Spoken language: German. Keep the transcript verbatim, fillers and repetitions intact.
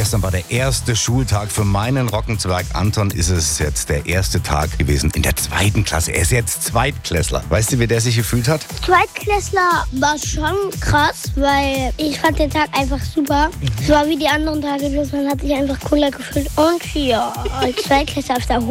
Gestern war der erste Schultag für meinen Rockenzwerg Anton. Ist es jetzt der erste Tag gewesen in der zweiten Klasse. Er ist jetzt Zweitklässler. Weißt du, wie der sich gefühlt hat? Zweitklässler war schon krass, weil ich fand den Tag einfach super. Es war wie die anderen Tage, bloß man hat sich einfach cooler gefühlt. Und ja, als Zweitklässler auf der